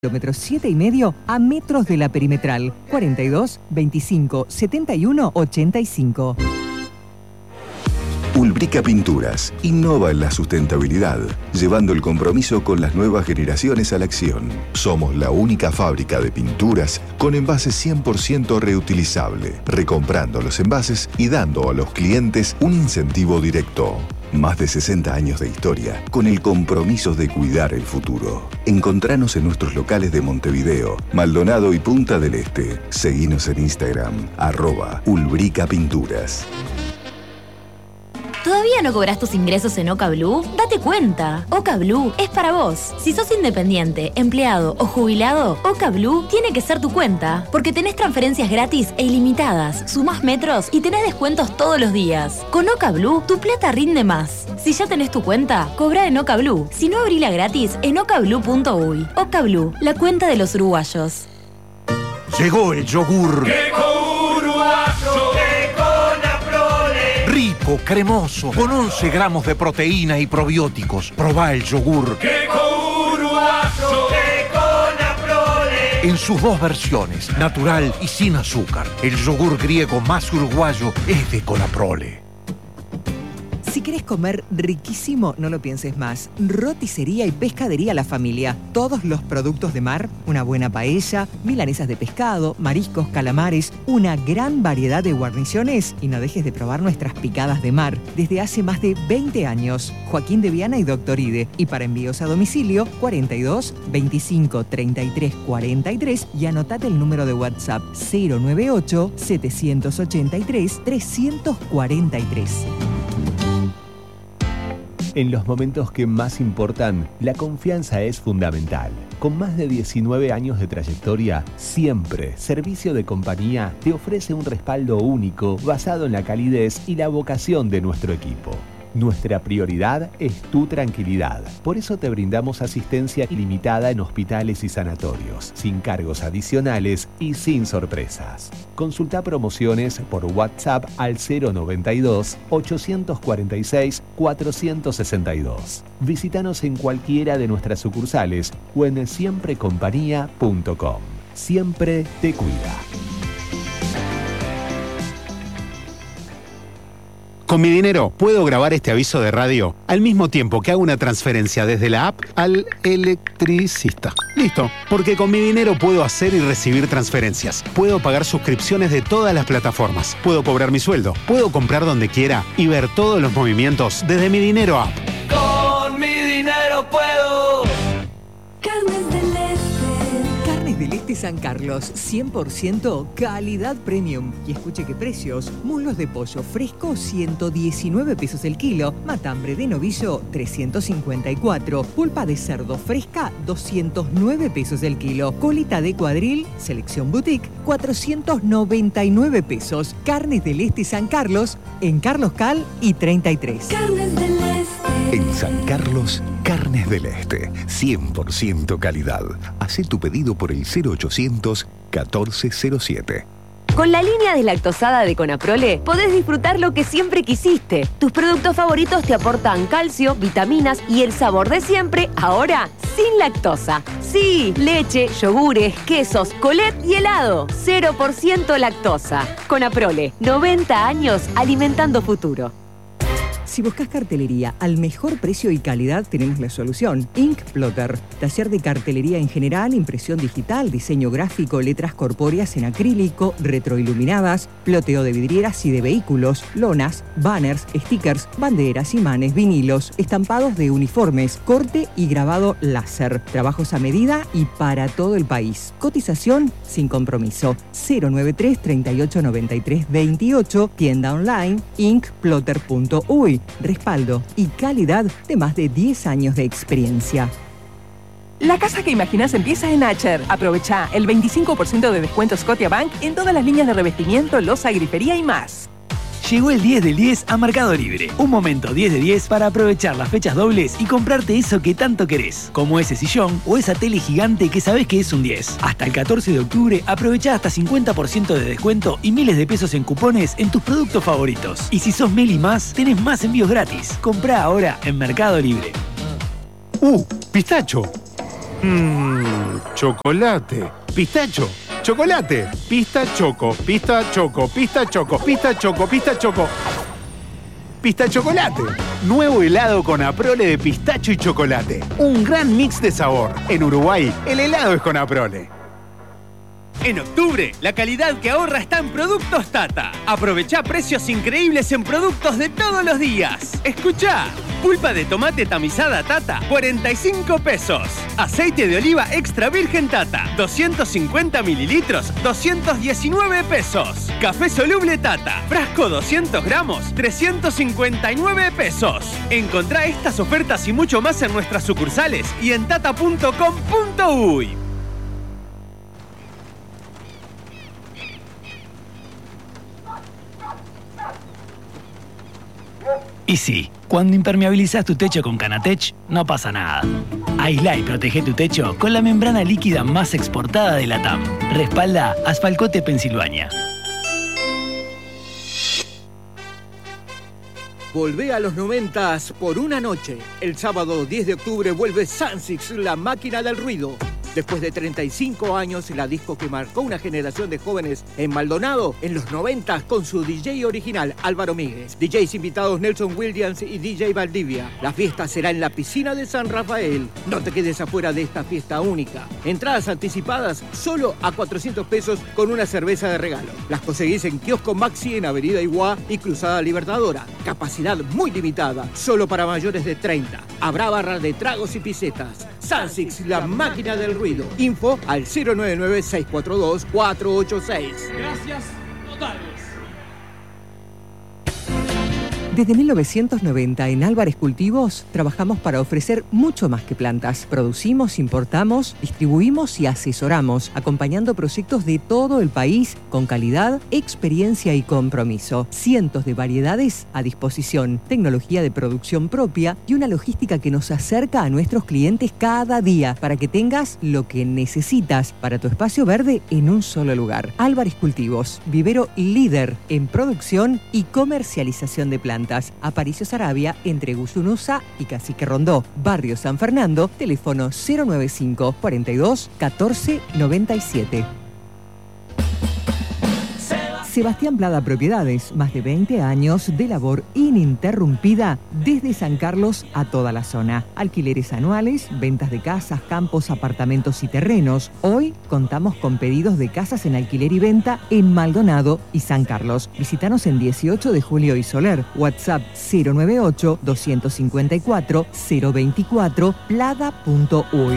kilómetros 7,5 a metros de la perimetral. 42 25 71 85. Ulbrica Pinturas innova en la sustentabilidad, llevando el compromiso con las nuevas generaciones a la acción. Somos la única fábrica de pinturas con envases 100% reutilizable, recomprando los envases y dando a los clientes un incentivo directo. Más de 60 años de historia, con el compromiso de cuidar el futuro. Encontranos en nuestros locales de Montevideo, Maldonado y Punta del Este. Seguinos en Instagram, @Ulbrica Pinturas. ¿Todavía no cobras tus ingresos en Oca Blue? Date cuenta, Oca Blue es para vos. Si sos independiente, empleado o jubilado, Oca Blue tiene que ser tu cuenta, porque tenés transferencias gratis e ilimitadas, sumás metros y tenés descuentos todos los días. Con Oca Blue, tu plata rinde más. Si ya tenés tu cuenta, cobrá en Oca Blue. Si no, abrila gratis en ocablue.uy. Oca Blue, la cuenta de los uruguayos. Llegó el yogur. ¡Queco uruguayo! Rico, cremoso, con 11 gramos de proteína y probióticos. Probá el yogur. ¡Queco uruguayo! En sus dos versiones, natural y sin azúcar. El yogur griego más uruguayo es de Conaprole. Si querés comer riquísimo, no lo pienses más. Roticería y pescadería La Familia. Todos los productos de mar, una buena paella, milanesas de pescado, mariscos, calamares, una gran variedad de guarniciones y no dejes de probar nuestras picadas de mar. Desde hace más de 20 años. Joaquín de Viana y Doctor Ide. Y para envíos a domicilio, 42 25 33 43 y anotate el número de WhatsApp 098 783 343. En los momentos que más importan, la confianza es fundamental. Con más de 19 años de trayectoria, siempre Servicio de Compañía te ofrece un respaldo único basado en la calidez y la vocación de nuestro equipo. Nuestra prioridad es tu tranquilidad. Por eso te brindamos asistencia ilimitada en hospitales y sanatorios, sin cargos adicionales y sin sorpresas. Consulta promociones por WhatsApp al 092 846 462. Visítanos en cualquiera de nuestras sucursales o en siemprecompañía.com. Siempre te cuida. Con mi dinero puedo grabar este aviso de radio al mismo tiempo que hago una transferencia desde la app al electricista. Listo, porque con mi dinero puedo hacer y recibir transferencias. Puedo pagar suscripciones de todas las plataformas. Puedo cobrar mi sueldo. Puedo comprar donde quiera y ver todos los movimientos desde mi dinero app. Con mi dinero puedo. Carnes del Este. Carnes del Este San Carlos, 100% calidad premium. Y escuche qué precios. Muslos de pollo fresco, 119 pesos el kilo. Matambre de novillo, 354. Pulpa de cerdo fresca, 209 pesos el kilo. Colita de cuadril, selección boutique, 499 pesos. Carnes del Este San Carlos, en Carlos Cal y 33. Carnes del Este. En San Carlos, Carnes del Este, 100% calidad. Hacé tu pedido por el 0800 1407. Con la línea deslactosada de Conaprole podés disfrutar lo que siempre quisiste. Tus productos favoritos te aportan calcio, vitaminas y el sabor de siempre, ahora sin lactosa. Sí, leche, yogures, quesos, colet y helado. 0% lactosa. Conaprole, 90 años alimentando futuro. Si buscas cartelería al mejor precio y calidad, tenemos la solución. Ink Plotter. Taller de cartelería en general, impresión digital, diseño gráfico, letras corpóreas en acrílico, retroiluminadas, ploteo de vidrieras y de vehículos, lonas, banners, stickers, banderas, imanes, vinilos, estampados de uniformes, corte y grabado láser. Trabajos a medida y para todo el país. Cotización sin compromiso. 093 38 93 28. Tienda online inkplotter.uy. Respaldo y calidad de más de 10 años de experiencia. La casa que imaginas empieza en Acher. Aprovecha el 25% de descuento Scotiabank en todas las líneas de revestimiento, loza, grifería y más. Llegó el 10 del 10 a Mercado Libre. Un momento 10 de 10 para aprovechar las fechas dobles y comprarte eso que tanto querés, como ese sillón o esa tele gigante que sabés que es un 10. Hasta el 14 de octubre aprovechá hasta 50% de descuento y miles de pesos en cupones en tus productos favoritos. Y si sos Meli Más, tenés más envíos gratis. Comprá ahora en Mercado Libre. Pistacho. Chocolate. Pistacho. Chocolate. Pista choco. Pista choco. Pista choco. Pista choco. Pista choco. Pista chocolate. Nuevo helado con Aprole de pistacho y chocolate. Un gran mix de sabor. En Uruguay, el helado es con Aprole. En octubre, la calidad que ahorra está en Productos Tata. Aprovechá precios increíbles en productos de todos los días. Escuchá. Pulpa de tomate tamizada Tata, 45 pesos. Aceite de oliva extra virgen Tata, 250 mililitros, 219 pesos. Café soluble Tata, frasco 200 gramos, 359 pesos. Encontrá estas ofertas y mucho más en nuestras sucursales y en tata.com.uy. Y sí, cuando impermeabilizas tu techo con Canatech, no pasa nada. Aislá y protege tu techo con la membrana líquida más exportada de la TAM. Respalda Asfalcote Pensilvania. Volvé a los 90s por una noche. El sábado 10 de octubre vuelve Sansix, la máquina del ruido. Después de 35 años, la disco que marcó una generación de jóvenes en Maldonado en los 90 con su DJ original, Álvaro Míguez. DJs invitados Nelson Williams y DJ Valdivia. La fiesta será en la piscina de San Rafael. No te quedes afuera de esta fiesta única. Entradas anticipadas solo a 400 pesos con una cerveza de regalo. Las conseguís en Kiosco Maxi en Avenida Iguá y Cruzada Libertadora. Capacidad muy limitada, solo para mayores de 30. Habrá barra de tragos y pisetas. Sansix, la máquina del ruido. Info al 099-642-486. Gracias totales. Desde 1990 en Álvarez Cultivos trabajamos para ofrecer mucho más que plantas. Producimos, importamos, distribuimos y asesoramos, acompañando proyectos de todo el país con calidad, experiencia y compromiso. Cientos de variedades a disposición, tecnología de producción propia y una logística que nos acerca a nuestros clientes cada día para que tengas lo que necesitas para tu espacio verde en un solo lugar. Álvarez Cultivos, vivero líder en producción y comercialización de plantas. Aparicio Sarabia, entre Guyunusa y Cacique Rondó. Barrio San Fernando, teléfono 095 42 14 97. Sebastián Plada Propiedades, más de 20 años de labor ininterrumpida desde San Carlos a toda la zona. Alquileres anuales, ventas de casas, campos, apartamentos y terrenos. Hoy contamos con pedidos de casas en alquiler y venta en Maldonado y San Carlos. Visítanos en 18 de Julio y Soler. WhatsApp 098 254 024 plada.uy.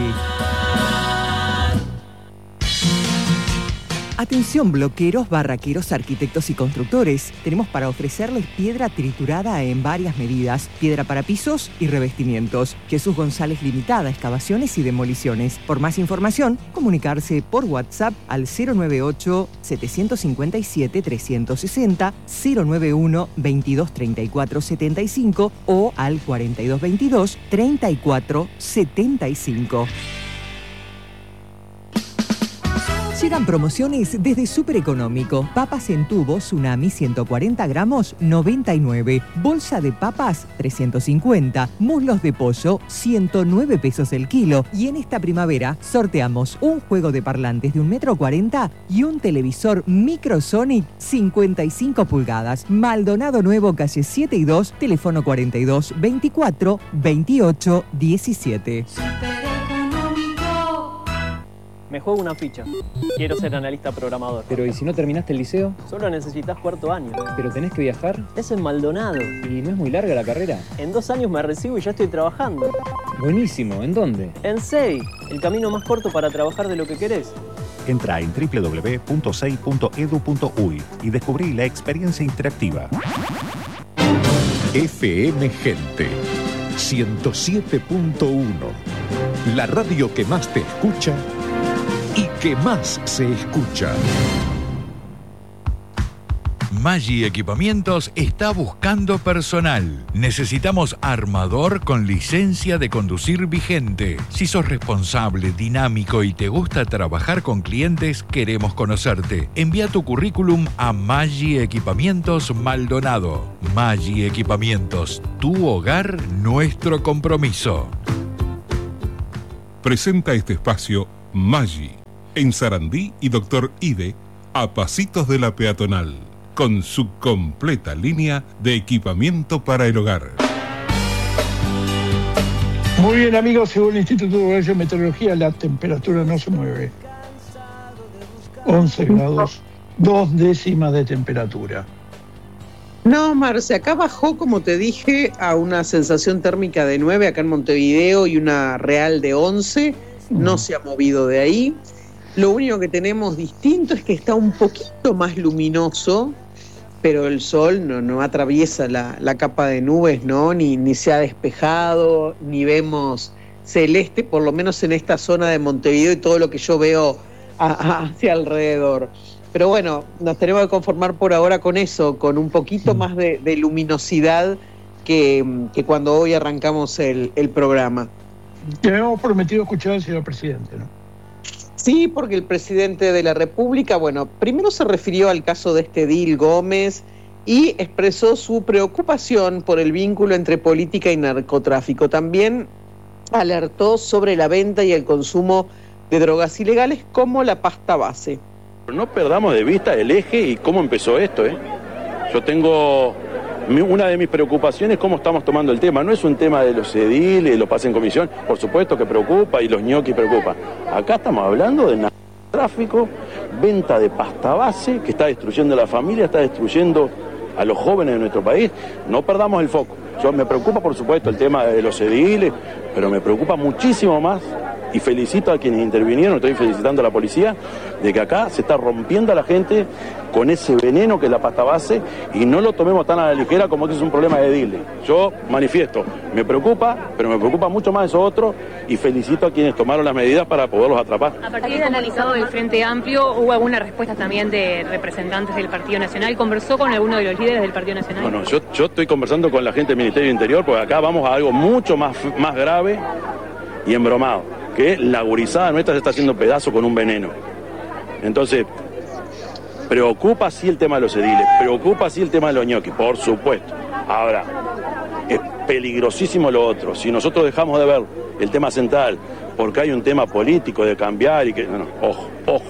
Atención bloqueros, barraqueros, arquitectos y constructores. Tenemos para ofrecerles piedra triturada en varias medidas, piedra para pisos y revestimientos. Jesús González Limitada, excavaciones y demoliciones. Por más información, comunicarse por WhatsApp al 098-757-360, 091-2234-75 o al 4222-3475. Llegan promociones desde Súper Económico. Papas en tubo Tsunami 140 gramos, 99. Bolsa de papas, 350. Muslos de pollo, 109 pesos el kilo. Y en esta primavera sorteamos un juego de parlantes de 1,40 m y un televisor Microsonic 55 pulgadas. Maldonado Nuevo, calle 7 y 2, teléfono 42 24 28 17. Me juego una ficha. Quiero ser analista programador. Pero ¿y si no terminaste el liceo? Solo necesitas cuarto año. ¿Pero tenés que viajar? Es en Maldonado. ¿Y no es muy larga la carrera? En 2 años me recibo y ya estoy trabajando. Buenísimo. ¿En dónde? En SEI, el camino más corto para trabajar de lo que querés. Entra en www.sei.edu.uy y descubrí la experiencia interactiva. FM Gente 107.1. La radio que más te escucha y que más se escucha. Maggi Equipamientos está buscando personal. Necesitamos armador con licencia de conducir vigente. Si sos responsable, dinámico y te gusta trabajar con clientes, queremos conocerte. Envía tu currículum a Maggi Equipamientos Maldonado. Maggi Equipamientos, tu hogar, nuestro compromiso. presenta este espacio Maggi, en Sarandí y Doctor Ide, a pasitos de la peatonal, con su completa línea de equipamiento para el hogar. Muy bien, amigos, según el Instituto de Meteorología, la temperatura no se mueve. 11 grados, 2 décimas de temperatura. No, Marce, acá bajó, como te dije, a una sensación térmica de 9 acá en Montevideo y una real de 11. No se ha movido de ahí. Lo único que tenemos distinto es que está un poquito más luminoso, pero el sol no atraviesa la capa de nubes, ¿no? Ni se ha despejado, ni vemos celeste, por lo menos en esta zona de Montevideo y todo lo que yo veo hacia alrededor. Pero bueno, nos tenemos que conformar por ahora con eso, con un poquito más de luminosidad que cuando hoy arrancamos el programa. Te habíamos prometido escuchar al señor presidente, ¿no? Sí, porque el presidente de la República, bueno, primero se refirió al caso de este Edil Gómez y expresó su preocupación por el vínculo entre política y narcotráfico. También alertó sobre la venta y el consumo de drogas ilegales como la pasta base. No perdamos de vista el eje y cómo empezó esto, Yo tengo una de mis preocupaciones, cómo estamos tomando el tema. No es un tema de los ediles, los pases en comisión, por supuesto que preocupa y los ñoquis preocupa. Acá estamos hablando de narcotráfico, venta de pasta base, que está destruyendo a la familia, está destruyendo a los jóvenes de nuestro país. No perdamos el foco. Me preocupa, por supuesto, el tema de los ediles, pero me preocupa muchísimo más, y felicito a quienes intervinieron, estoy felicitando a la policía, de que acá se está rompiendo a la gente con ese veneno que es la pasta base, y no lo tomemos tan a la ligera como que es un problema de ediles. Yo manifiesto, me preocupa, pero me preocupa mucho más eso otro, y felicito a quienes tomaron las medidas para poderlos atrapar. A partir de analizado del Frente Amplio, ¿hubo alguna respuesta también de representantes del Partido Nacional? ¿Conversó con alguno de los líderes del Partido Nacional? Bueno, yo estoy conversando con la gente del Ministerio del Interior, porque acá vamos a algo mucho más grave y embromado, que la gurizada nuestra se está haciendo pedazo con un veneno. Entonces, preocupa sí el tema de los ediles, preocupa sí el tema de los ñoquis, por supuesto. Ahora, es peligrosísimo lo otro. Si nosotros dejamos de ver el tema central, porque hay un tema político de cambiar y que... No, ojo.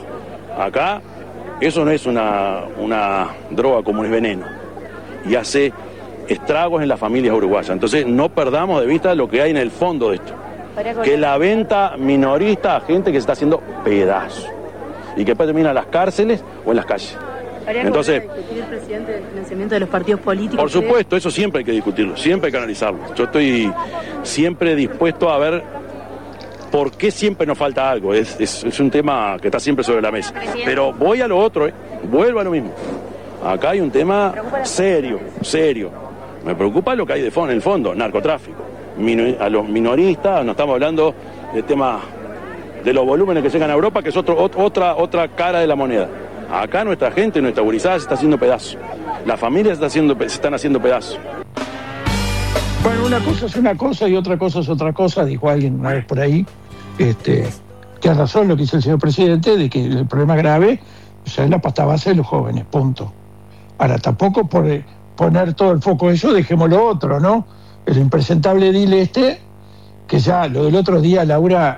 Acá, eso no es una droga como es veneno. Y hace estragos en las familias uruguayas. Entonces, no perdamos de vista lo que hay en el fondo de esto. Que la venta minorista a gente que se está haciendo pedazo y que después termina en las cárceles o en las calles. Entonces, discutir el presidente del financiamiento de los partidos políticos. Por supuesto, eso siempre hay que discutirlo, siempre hay que analizarlo. Yo estoy siempre dispuesto a ver por qué siempre nos falta algo. Es un tema que está siempre sobre la mesa. Pero voy a lo otro, vuelvo a lo mismo. Acá hay un tema serio. Me preocupa lo que hay en el fondo, narcotráfico. A los minoristas, no estamos hablando del tema de los volúmenes que llegan a Europa, que es otra cara de la moneda. Acá nuestra gente, nuestra gurizada se está haciendo pedazo. Las familias se están haciendo pedazo. Bueno, una cosa es una cosa y otra cosa es otra cosa, dijo alguien una vez por ahí. Tiene razón lo que dice el señor presidente, de que el problema grave es la pasta base de los jóvenes, punto. Ahora, tampoco por poner todo el foco en eso, dejemos lo otro, ¿no? El impresentable edil que ya lo del otro día, Laura,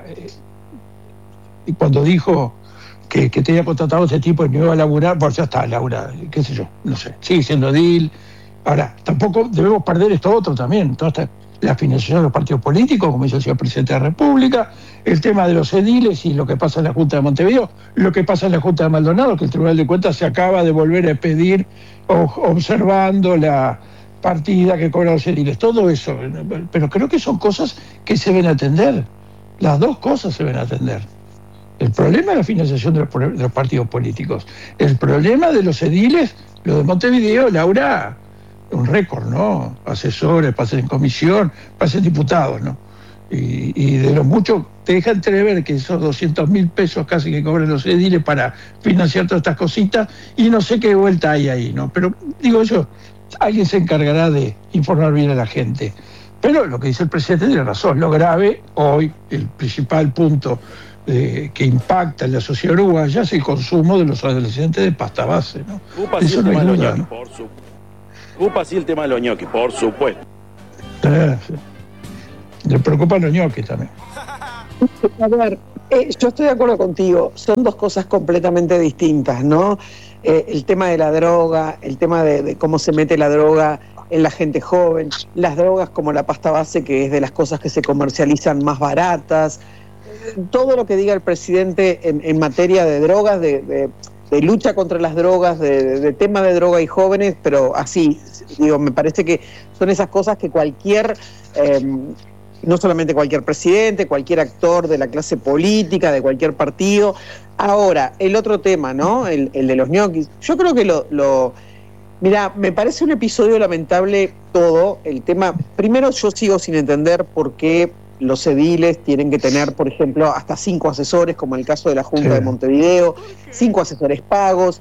cuando dijo que tenía contratado a ese tipo y no iba a laburar, pues ya está, Laura, qué sé yo, no sé, sigue siendo edil. Ahora, tampoco debemos perder esto otro también, toda la financiación de los partidos políticos, como dice el señor presidente de la República, el tema de los ediles y lo que pasa en la Junta de Montevideo, lo que pasa en la Junta de Maldonado, que el Tribunal de Cuentas se acaba de volver a pedir, observando la partida que cobran los ediles, todo eso. Pero creo que son cosas que se deben atender. Las dos cosas se deben atender. El problema es la financiación de los partidos políticos. El problema de los ediles, lo de Montevideo, Laura, un récord, ¿no? Asesores, pasen en comisión, pasen diputados, ¿no? Y de los muchos, te deja entrever que esos 200.000 pesos casi que cobran los ediles para financiar todas estas cositas, y no sé qué vuelta hay ahí, ¿no? Pero digo yo, alguien se encargará de informar bien a la gente. Pero lo que dice el presidente tiene razón. Lo grave hoy, el principal punto que impacta en la sociedad uruguaya es el consumo de los adolescentes de pasta base, ¿no? Eso no es duda, ¿no? Preocupa sí el tema de los ñoquis, por supuesto. Sí. Le preocupan los ñoquis también. A ver, yo estoy de acuerdo contigo, son dos cosas completamente distintas, ¿no? El tema de la droga, el tema de cómo se mete la droga en la gente joven, las drogas como la pasta base, que es de las cosas que se comercializan más baratas, todo lo que diga el presidente en materia de drogas, de lucha contra las drogas, de tema de droga y jóvenes, pero así, digo, me parece que son esas cosas que cualquier... no solamente cualquier presidente, cualquier actor de la clase política, de cualquier partido. Ahora, el otro tema, ¿no? El de los ñoquis. Yo creo que Mira, me parece un episodio lamentable todo. El tema... Primero, yo sigo sin entender por qué los ediles tienen que tener, por ejemplo, hasta 5 asesores, como en el caso de la Junta de Montevideo, 5 asesores pagos.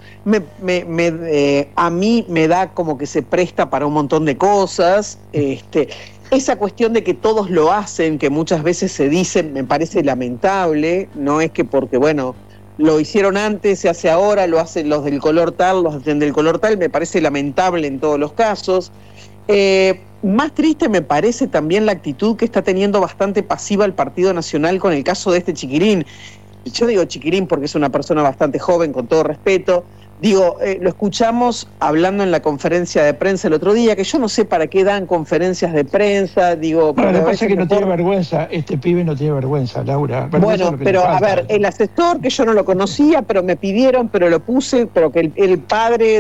A mí me da como que se presta para un montón de cosas. Esa cuestión de que todos lo hacen, que muchas veces se dicen, me parece lamentable. No es que porque, bueno, lo hicieron antes, se hace ahora, lo hacen los del color tal, los hacen del color tal, me parece lamentable en todos los casos. Más triste me parece también la actitud que está teniendo bastante pasiva el Partido Nacional con el caso de este Chiquirín. Yo digo Chiquirín porque es una persona bastante joven, con todo respeto. Digo, lo escuchamos hablando en la conferencia de prensa el otro día, que yo no sé para qué dan conferencias de prensa, digo... Bueno, lo que pasa es que no tiene vergüenza, este pibe no tiene vergüenza, Laura. Bueno, pero a ver, el asesor, que yo no lo conocía, pero me pidieron, pero lo puse, pero que el padre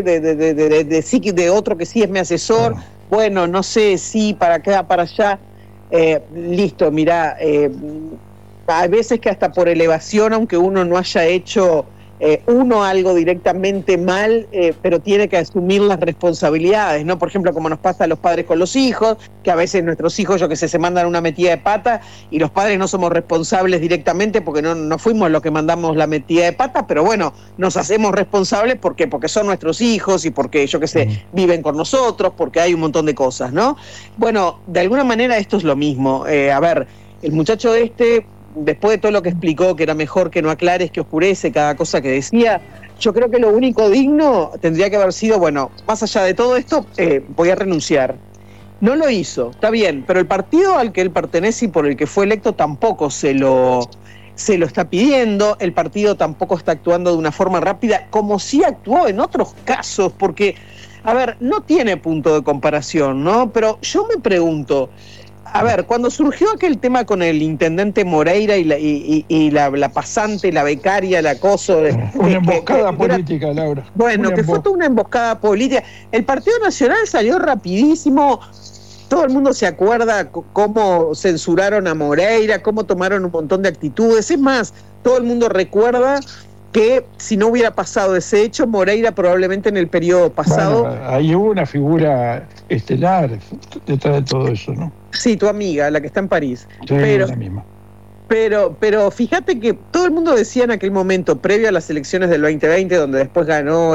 de otro que sí es mi asesor, bueno, no sé, sí, para acá, para allá, listo, mirá, hay veces que hasta por elevación, aunque uno no haya hecho... algo directamente mal, pero tiene que asumir las responsabilidades, ¿no? Por ejemplo, como nos pasa a los padres con los hijos, que a veces nuestros hijos, yo que sé, se mandan una metida de pata y los padres no somos responsables directamente porque no fuimos los que mandamos la metida de pata, pero bueno, nos hacemos responsables porque son nuestros hijos y porque, yo que sé, viven con nosotros, porque hay un montón de cosas, ¿no? Bueno, de alguna manera esto es lo mismo. A ver, el muchacho después de todo lo que explicó, que era mejor que no aclares, que oscurece cada cosa que decía, yo creo que lo único digno tendría que haber sido, bueno, más allá de todo esto, voy a renunciar. No lo hizo, está bien, pero el partido al que él pertenece y por el que fue electo tampoco se lo está pidiendo, el partido tampoco está actuando de una forma rápida, como sí actuó en otros casos, porque, a ver, no tiene punto de comparación, ¿no? Pero yo me pregunto... A ver, cuando surgió aquel tema con el intendente Moreira y la pasante, la becaria, el acoso... Una emboscada política, Laura. Bueno, que fue toda una emboscada política. El Partido Nacional salió rapidísimo. Todo el mundo se acuerda cómo censuraron a Moreira, cómo tomaron un montón de actitudes. Es más, todo el mundo recuerda que si no hubiera pasado ese hecho, Moreira probablemente en el periodo pasado... Bueno, ahí hubo una figura estelar detrás de todo eso, ¿no? Sí, tu amiga, la que está en París. Sí, la misma. Pero fíjate que todo el mundo decía en aquel momento, previo a las elecciones del 2020, donde después ganó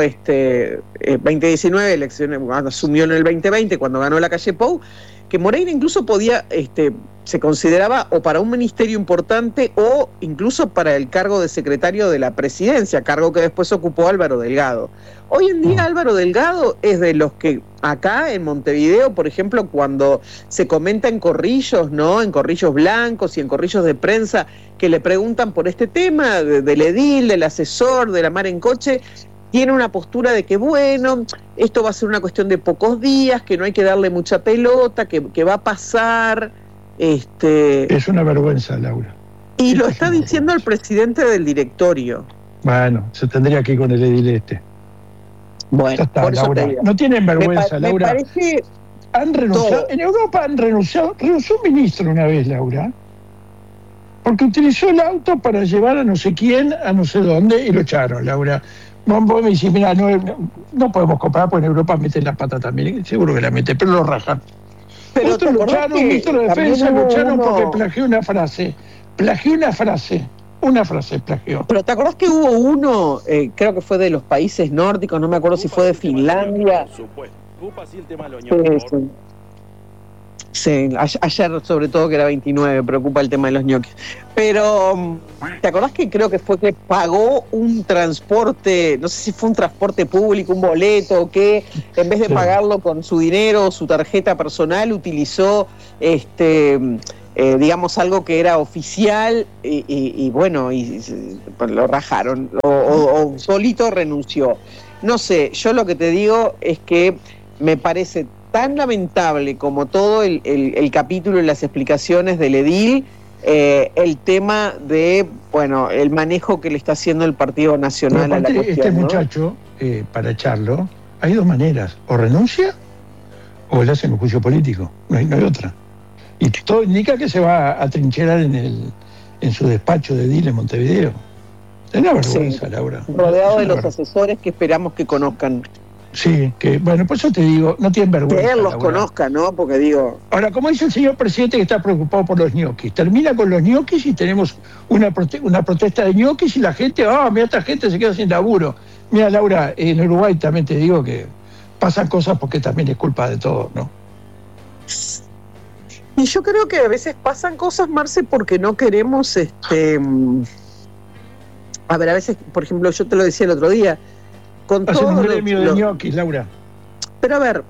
2019, elecciones, asumió en el 2020, cuando ganó la calle Pou, que Moreira incluso podía, se consideraba o para un ministerio importante o incluso para el cargo de secretario de la presidencia, cargo que después ocupó Álvaro Delgado. Hoy en día Álvaro Delgado es de los que acá en Montevideo, por ejemplo, cuando se comenta en corrillos, ¿no? En corrillos blancos y en corrillos de prensa, que le preguntan por este tema del edil, del asesor, de la mar en coche, tiene una postura de que, bueno, esto va a ser una cuestión de pocos días, que no hay que darle mucha pelota, que va a pasar. Es una vergüenza, Laura. Y lo está diciendo el presidente del directorio. Bueno, se tendría que ir con el edil este. Bueno, ya está, por eso Laura. No tienen vergüenza, Laura. Me parece han renunciado. En Europa han renunciado. Renunció un ministro una vez, Laura, porque utilizó el auto para llevar a no sé quién, a no sé dónde, y lo echaron, Laura. Vos me decís, mira, no podemos comparar, porque en Europa meten la pata también, seguro que la meten, pero lo rajan. Pero otro lo echaron, un ministro de defensa lo echaron porque plagió una frase. Una frase plagió. Pero ¿te acordás que hubo uno, creo que fue de los países nórdicos, no me acuerdo si fue de Finlandia? Por supuesto. Sí, el tema de los ñoquis. Sí, ayer sobre todo que era 29, preocupa el tema de los ñoquis. Pero, ¿te acordás que creo que fue que pagó un transporte, no sé si fue un transporte público, un boleto o qué, en vez de pagarlo con su dinero o su tarjeta personal, utilizó digamos, algo que era oficial y bueno, y lo rajaron, o solito renunció. No sé, yo lo que te digo es que me parece tan lamentable como todo el capítulo y las explicaciones del edil, el tema de, bueno, el manejo que le está haciendo el Partido Nacional a la cuestión, este ¿no? muchacho, para echarlo, hay dos maneras: o renuncia o le hacen un juicio político, no hay otra. Y todo indica que se va a trincherar en su despacho de edil en Montevideo. Es una vergüenza, sí, Laura. Rodeado de los asesores que esperamos que conozcan. Sí, que bueno, por eso te digo, no tienen vergüenza. Que él los Laura conozca, ¿no? Porque digo... Ahora, como dice el señor presidente que está preocupado por los ñoquis, termina con los ñoquis y tenemos una protesta de ñoquis y la gente, mira, esta gente se queda sin laburo. Mira, Laura, en Uruguay también te digo que pasan cosas porque también es culpa de todos, ¿no? Y yo creo que a veces pasan cosas, Marce, porque no queremos, a ver, a veces, por ejemplo, yo te lo decía el otro día, con hacen todo un gremio de ñoquis, Laura. Pero a ver,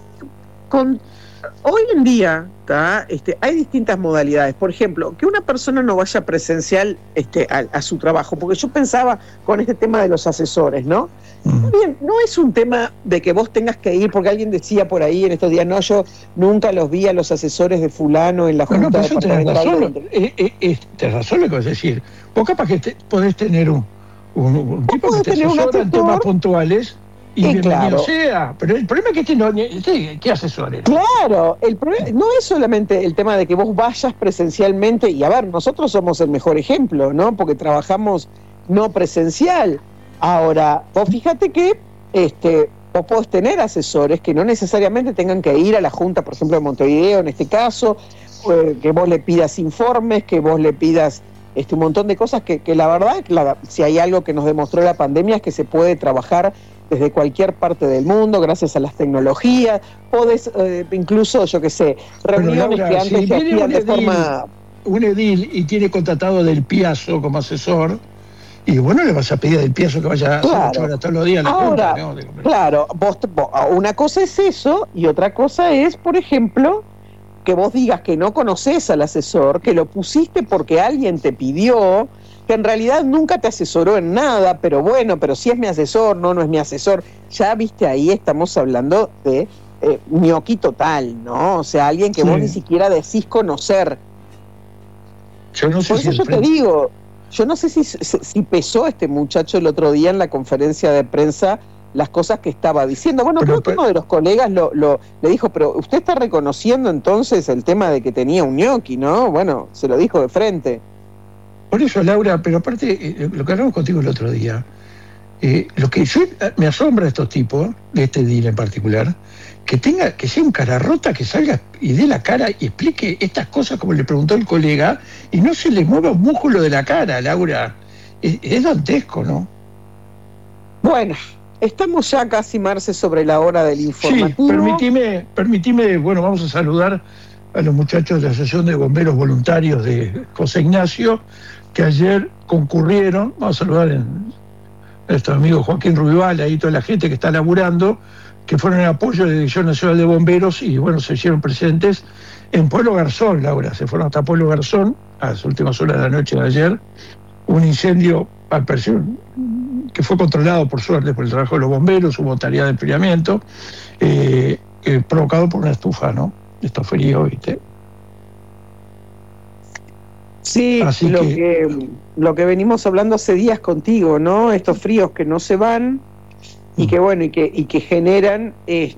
hoy en día hay distintas modalidades. Por ejemplo, que una persona no vaya presencial a su trabajo, porque yo pensaba con este tema de los asesores, ¿no? Bien, no es un tema de que vos tengas que ir, porque alguien decía por ahí en estos días, no, yo nunca los vi a los asesores de fulano en la Junta Departamental. Tenés razón lo que vas a decir. Vos capaz que podés tener un tipo que te asesora en temas puntuales y bienvenido claro sea, pero el problema es que ¿qué asesor era? Claro, el problema no es solamente el tema de que vos vayas presencialmente, y a ver, nosotros somos el mejor ejemplo, ¿no? Porque trabajamos no presencial. Ahora, vos fíjate que vos podés tener asesores que no necesariamente tengan que ir a la Junta, por ejemplo, de Montevideo, en este caso, que vos le pidas informes, que vos le pidas un montón de cosas que la verdad, si hay algo que nos demostró la pandemia es que se puede trabajar desde cualquier parte del mundo, gracias a las tecnologías. Podés, incluso, yo qué sé, reuniones Laura, que antes se hacían de forma... Un edil y tiene contratado del Piazzo como asesor, y bueno, le vas a pedir del Piazzo que vaya a hacer 8 horas todos los días a la Ahora, Junta, ¿no? Claro, una cosa es eso, y otra cosa es, por ejemplo, que vos digas que no conoces al asesor, que lo pusiste porque alguien te pidió, que en realidad nunca te asesoró en nada, pero bueno, pero si es mi asesor, no es mi asesor. Ya viste, ahí estamos hablando de ñoqui total, ¿no? O sea, alguien que vos ni siquiera decís conocer. Yo no sé Por eso yo te digo, yo no sé si pesó este muchacho el otro día en la conferencia de prensa las cosas que estaba diciendo. Bueno, creo que uno de los colegas le dijo, pero usted está reconociendo entonces el tema de que tenía un ñoqui, ¿no? Bueno, se lo dijo de frente. Por eso, Laura, pero aparte, lo que hablamos contigo el otro día, lo que me asombra de estos tipos, de este deal en particular, que sea un cara rota, que salga y dé la cara y explique estas cosas como le preguntó el colega, y no se le mueva un músculo de la cara, Laura. Es dantesco, ¿no? Bueno, estamos ya casi, Marce, sobre la hora del informativo. Sí, permitime, bueno, vamos a saludar a los muchachos de la Asociación de Bomberos Voluntarios de José Ignacio, que ayer concurrieron. Vamos a saludar a nuestro amigo Joaquín Ruibal, ahí toda la gente que está laburando, que fueron en apoyo de la Dirección Nacional de Bomberos y bueno, se hicieron presentes en Pueblo Garzón, Laura. Se fueron hasta Pueblo Garzón a las últimas horas de la noche de ayer. Un incendio, al parecer, que fue controlado por suerte por el trabajo de los bomberos, hubo tarea de enfriamiento, provocado por una estufa, ¿no? Esto frío, ¿viste? Sí, lo que venimos hablando hace días contigo, ¿no? Estos fríos que no se van y que bueno, y que generan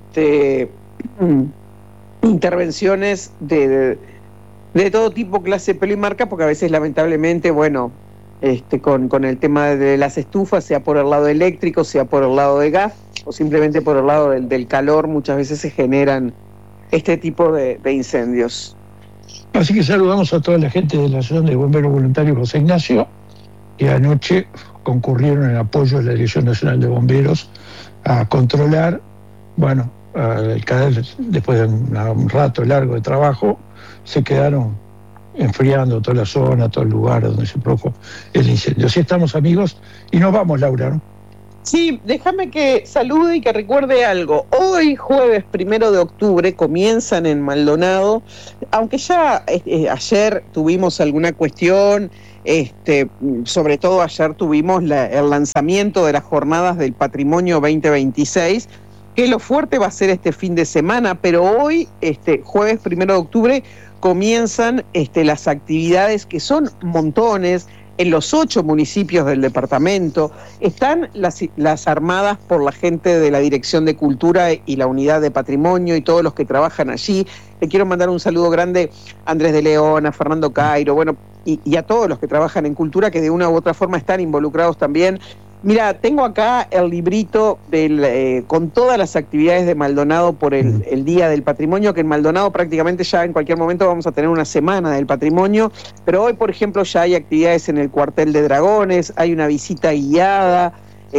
intervenciones de todo tipo, clase, pelo y marca, porque a veces lamentablemente, bueno, con el tema de las estufas, sea por el lado eléctrico, sea por el lado de gas, o simplemente por el lado del calor, muchas veces se generan este tipo de incendios. Así que saludamos a toda la gente de la Asociación de Bomberos Voluntarios José Ignacio, que anoche concurrieron en apoyo de la Dirección Nacional de Bomberos a controlar, bueno, el caer después de un rato largo de trabajo, se quedaron enfriando toda la zona, todo el lugar donde se produjo el incendio. Así estamos, amigos, y nos vamos, Laura, ¿no? Sí, déjame que salude y que recuerde algo. Hoy, jueves 1 de octubre, comienzan en Maldonado, aunque ya ayer tuvimos alguna cuestión, sobre todo ayer tuvimos el lanzamiento de las jornadas del Patrimonio 2026, que lo fuerte va a ser este fin de semana, pero hoy, jueves 1 de octubre, comienzan las actividades, que son montones, en los 8 municipios del departamento. Están las armadas por la gente de la Dirección de Cultura y la Unidad de Patrimonio y todos los que trabajan allí. Le quiero mandar un saludo grande a Andrés de León, a Fernando Cairo, bueno, y a todos los que trabajan en cultura, que de una u otra forma están involucrados también. Mira, tengo acá el librito con todas las actividades de Maldonado por el Día del Patrimonio, que en Maldonado prácticamente ya en cualquier momento vamos a tener una semana del patrimonio, pero hoy, por ejemplo, ya hay actividades en el Cuartel de Dragones, hay una visita guiada,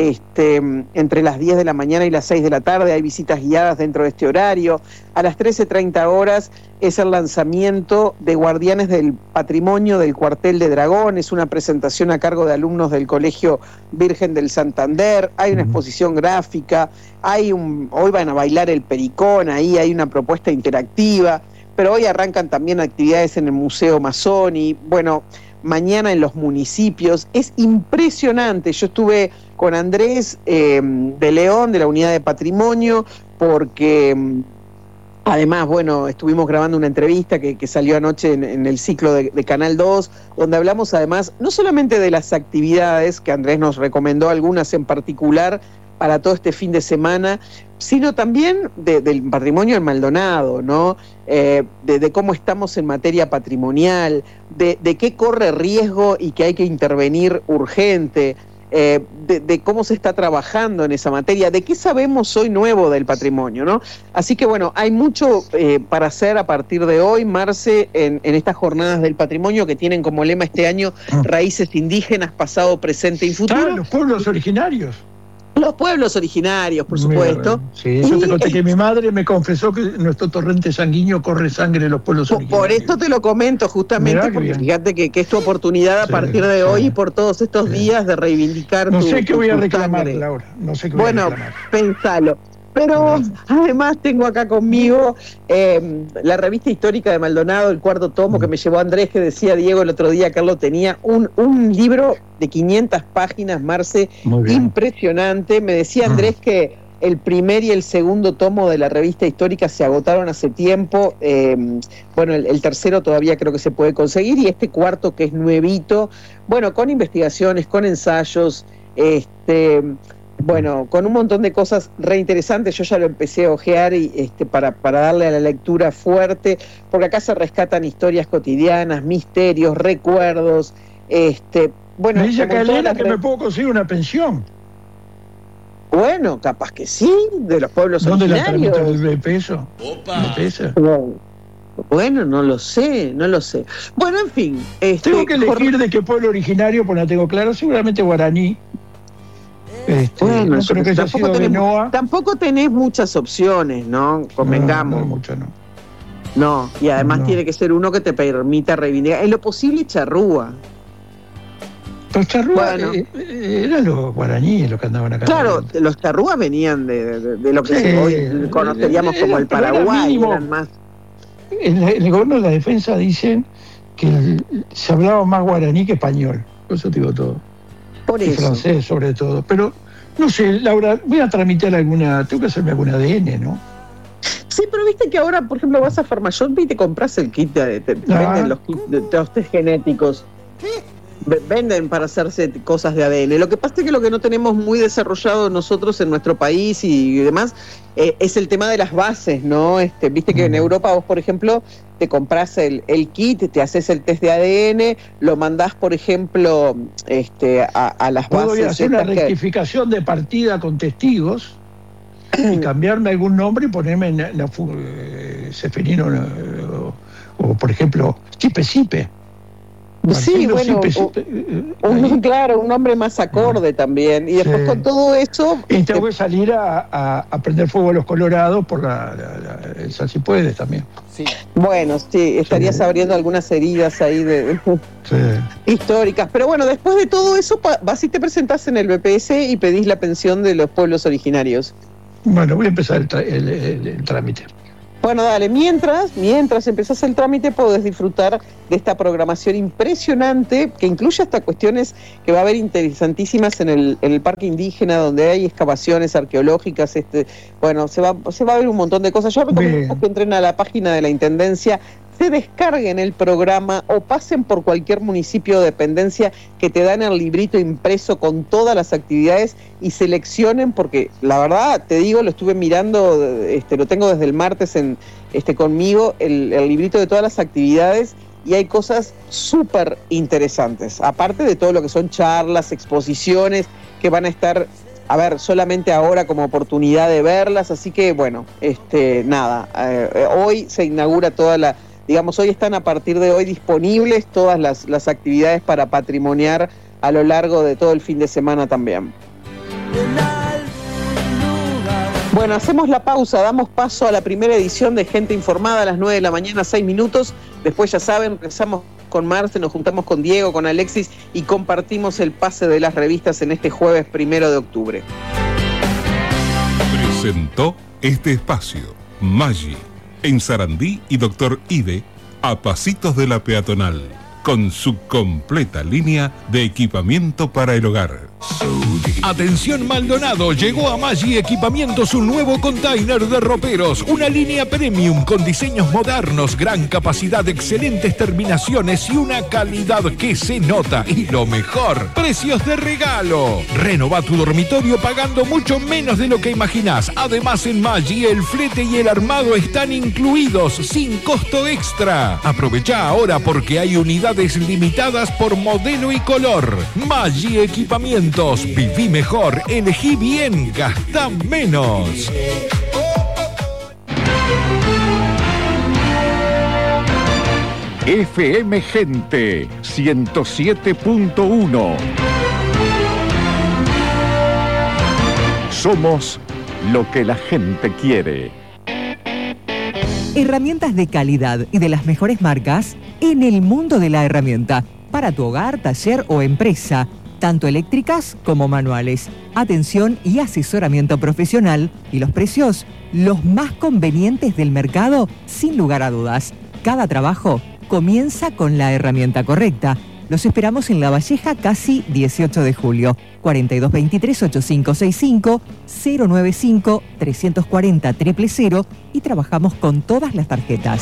entre las 10 de la mañana y las 6 de la tarde hay visitas guiadas dentro de este horario. A las 13:30 horas es el lanzamiento de Guardianes del Patrimonio del Cuartel de Dragones, una presentación a cargo de alumnos del Colegio Virgen del Santander, hay una exposición gráfica, hoy van a bailar el pericón, ahí hay una propuesta interactiva, pero hoy arrancan también actividades en el Museo Mazzoni, bueno, mañana en los municipios. Es impresionante. Yo estuve con Andrés de León, de la Unidad de Patrimonio, porque además, bueno, estuvimos grabando una entrevista que salió anoche en el ciclo de Canal 2, donde hablamos además no solamente de las actividades, que Andrés nos recomendó algunas en particular para todo este fin de semana, sino también del patrimonio en Maldonado, ¿no? De cómo estamos en materia patrimonial, de qué corre riesgo y que hay que intervenir urgente, de cómo se está trabajando en esa materia, de qué sabemos hoy nuevo del patrimonio, ¿no? Así que bueno, hay mucho para hacer a partir de hoy, Marce, en estas jornadas del patrimonio que tienen como lema este año raíces indígenas, pasado, presente y futuro. Los pueblos originarios. Los pueblos originarios, por supuesto. Sí, yo te conté que mi madre me confesó que nuestro torrente sanguíneo corre sangre de los pueblos originarios. Por esto te lo comento justamente, porque fíjate que es tu oportunidad a partir de hoy y por todos estos días de reivindicar no tu sé qué voy a reclamar, sangre. Laura, no sé qué voy a reclamar. Pensalo. Pero además tengo acá conmigo la revista histórica de Maldonado, el 4º tomo que me llevó Andrés, que decía Diego el otro día que él lo tenía, un libro de 500 páginas, Marce, impresionante. Me decía Andrés que el primer y el segundo tomo de la revista histórica se agotaron hace tiempo, bueno, el tercero todavía creo que se puede conseguir, y este cuarto, que es nuevito, bueno, con investigaciones, con ensayos, bueno, con un montón de cosas reinteresantes. Yo ya lo empecé a ojear y para darle a la lectura fuerte, porque acá se rescatan historias cotidianas, misterios, recuerdos. Bueno, me dice Calera que me puedo conseguir una pensión. Bueno, capaz que sí, de los pueblos originarios. ¿Dónde la tramito de peso? ¿De peso? Bueno, no lo sé. Bueno, en fin. Tengo que elegir de qué pueblo originario, pues no tengo claro, seguramente guaraní. Bueno, no creo que haya sido Benoa. Tampoco tenés muchas opciones, ¿no? Convengamos. No, mucho no. No, y además tiene que ser uno que te permita reivindicar. En lo posible, charrúa. Los charrúas eran los guaraníes los que andaban acá. Claro, los charrúas venían de lo que hoy conoceríamos como el Paraguay. Eran más. En el gobierno de la defensa dicen que se hablaba más guaraní que español. Por eso te digo todo. Por eso. Francés, sobre todo. Pero, no sé, Laura, voy a tramitar tengo que hacerme algún ADN, ¿no? Sí, pero viste que ahora, por ejemplo, vas a Farmashop y te compras el kit, venden los kits de los test genéticos. Venden para hacerse cosas de ADN. Lo que pasa es que lo que no tenemos muy desarrollado nosotros en nuestro país y demás es el tema de las bases, ¿no? Viste que en Europa vos, por ejemplo, te compras el kit, te haces el test de ADN, lo mandás, por ejemplo, a las bases. Puedo hacer una rectificación de partida con testigos y cambiarme algún nombre y ponerme Ceferino o por ejemplo, Chipe. Sí, bueno, claro, un hombre más acorde también. Y después con todo eso... Y tengo que salir a prender fuego a los colorados por el si puedes también. Sí. Bueno, sí, estarías abriendo algunas heridas ahí históricas. Pero bueno, después de todo eso, vas y te presentás en el BPS y pedís la pensión de los pueblos originarios. Bueno, voy a empezar el trámite. Bueno, dale, mientras empezás el trámite podés disfrutar de esta programación impresionante que incluye hasta cuestiones que va a haber interesantísimas en el parque indígena, donde hay excavaciones arqueológicas, bueno, se va a ver un montón de cosas. Yo recomiendo que entren a la página de la Intendencia, se descarguen el programa o pasen por cualquier municipio o dependencia que te dan el librito impreso con todas las actividades y seleccionen, porque la verdad, te digo, lo estuve mirando, lo tengo desde el martes conmigo, el librito de todas las actividades, y hay cosas súper interesantes, aparte de todo lo que son charlas, exposiciones, que van a estar, solamente ahora como oportunidad de verlas, así que bueno, hoy se inaugura hoy están a partir de hoy disponibles todas las actividades para patrimoniar a lo largo de todo el fin de semana también. Bueno, hacemos la pausa, damos paso a la primera edición de Gente Informada a las 9 de la mañana, 6 minutos. Después, ya saben, empezamos con Marce, nos juntamos con Diego, con Alexis y compartimos el pase de las revistas en este jueves 1 de octubre. Presentó este espacio Maggi, en Sarandí y Doctor Ide, a pasitos de la peatonal, con su completa línea de equipamiento para el hogar. Atención Maldonado, llegó a Maggi Equipamientos un nuevo container de roperos, una línea premium con diseños modernos, gran capacidad, excelentes terminaciones y una calidad que se nota. Y lo mejor, precios de regalo. Renova tu dormitorio pagando mucho menos de lo que imaginás. Además, en Maggi el flete y el armado están incluidos sin costo extra. Aprovecha ahora porque hay unidades limitadas por modelo y color. Maggi Equipamientos. Viví mejor, elegí bien, gastá menos. FM Gente 107.1. Somos lo que la gente quiere. Herramientas de calidad y de las mejores marcas en el mundo de la herramienta. Para tu hogar, taller o empresa. Tanto eléctricas como manuales. Atención y asesoramiento profesional y los precios, los más convenientes del mercado, sin lugar a dudas. Cada trabajo comienza con la herramienta correcta. Los esperamos en La Valleja, casi 18 de julio. 4223-8565, 095-340-000 y trabajamos con todas las tarjetas.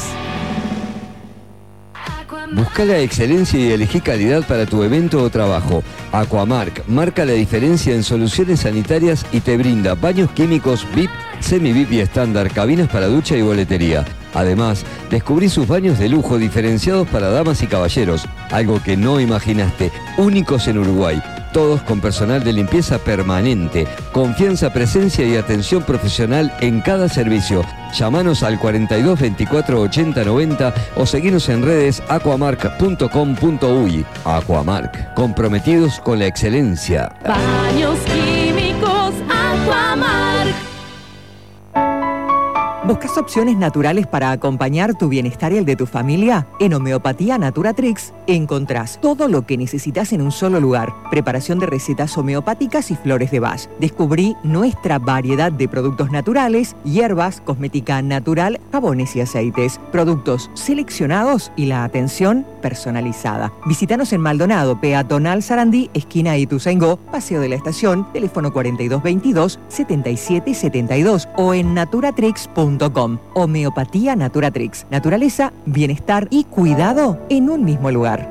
Busca la excelencia y elegí calidad para tu evento o trabajo. Aquamark marca la diferencia en soluciones sanitarias y te brinda baños químicos VIP, semi-VIP y estándar, cabinas para ducha y boletería. Además, descubrí sus baños de lujo diferenciados para damas y caballeros, algo que no imaginaste, únicos en Uruguay. Todos con personal de limpieza permanente, confianza, presencia y atención profesional en cada servicio. Llámanos al 42 24 80 90 o seguinos en redes aquamark.com.uy. Aquamark, comprometidos con la excelencia. Baños químicos Aquamark. ¿Buscas opciones naturales para acompañar tu bienestar y el de tu familia? En Homeopatía Naturatrix encontrás todo lo que necesitas en un solo lugar. Preparación de recetas homeopáticas y flores de Bach. Descubrí nuestra variedad de productos naturales, hierbas, cosmética natural, jabones y aceites. Productos seleccionados y la atención personalizada. Visítanos en Maldonado, Peatonal Sarandí, esquina Ituzaingó, Paseo de la Estación, teléfono 4222-7772 o en naturatrix.com. Homeopatía Naturatrix. Naturaleza, bienestar y cuidado en un mismo lugar.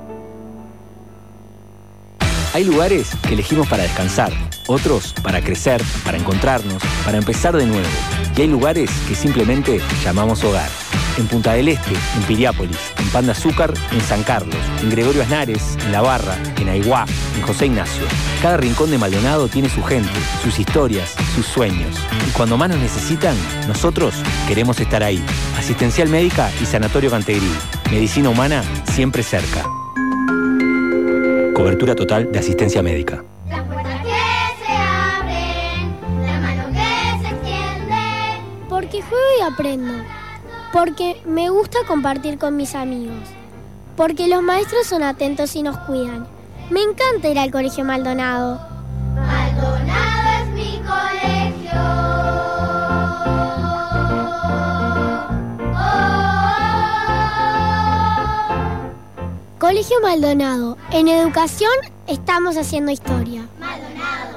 Hay lugares que elegimos para descansar, otros para crecer, para encontrarnos, para empezar de nuevo. Y hay lugares que simplemente llamamos hogar. En Punta del Este, en Piriápolis, en Pan de Azúcar, en San Carlos, en Gregorio Aznares, en La Barra, en Aiguá, en José Ignacio. Cada rincón de Maldonado tiene su gente, sus historias, sus sueños. Y cuando más nos necesitan, nosotros queremos estar ahí. Asistencial Médica y Sanatorio Cantegrí. Medicina humana siempre cerca. cobertura total de asistencia médica. Las puertas que se abren, la mano que se extiende. Porque juego y aprendo. Porque me gusta compartir con mis amigos. Porque los maestros son atentos y nos cuidan. Me encanta ir al Colegio Maldonado. Maldonado es mi colegio. Colegio Maldonado. En educación estamos haciendo historia.